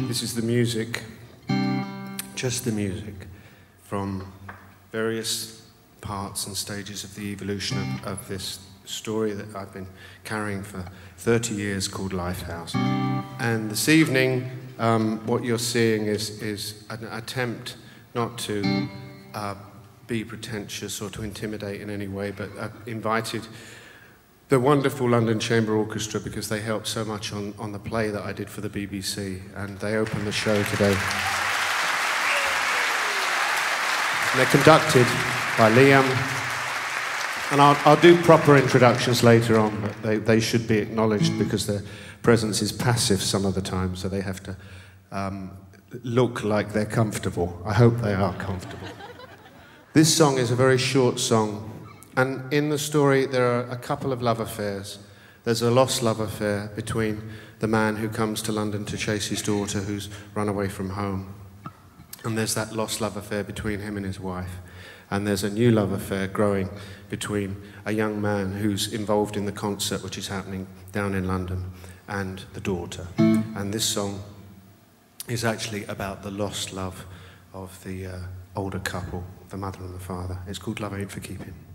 This is the music, just the music, from various parts and stages of the evolution of this story that I've been carrying for 30 years called Lifehouse. And this evening, what you're seeing is an attempt not to be pretentious or to intimidate in any way, but I've invited the wonderful London Chamber Orchestra because they helped so much on the play that I did for the BBC, and they opened the show today. And they're conducted by Liam, and I'll do proper introductions later on, but they should be acknowledged because their presence is passive some of the time, so they have to look like they're comfortable. I hope they are comfortable. This song is a very short song, and in the story there are a couple of love affairs. There's a lost love affair between the man who comes to London to chase his daughter who's run away from home. And there's that lost love affair between him and his wife. And there's a new love affair growing between a young man who's involved in the concert which is happening down in London and the daughter. And this song is actually about the lost love of the older couple, the mother and the father. It's called Love Ain't for Keeping.